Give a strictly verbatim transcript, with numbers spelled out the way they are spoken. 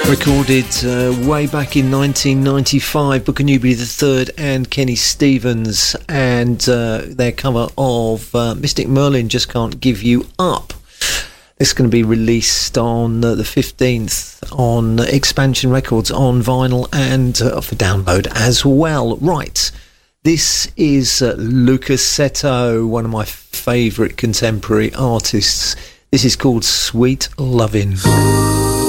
Recorded uh, way back in nineteen ninety-five, Booker Newberry the third and Kenny Stevens, and uh, their cover of uh, Mystic Merlin, Just Can't Give You Up. This is going to be released on uh, the fifteenth on Expansion Records on vinyl and uh, for download as well. Right, this is uh, Lucas Seto, one of my favourite contemporary artists. This is called Sweet Lovin'.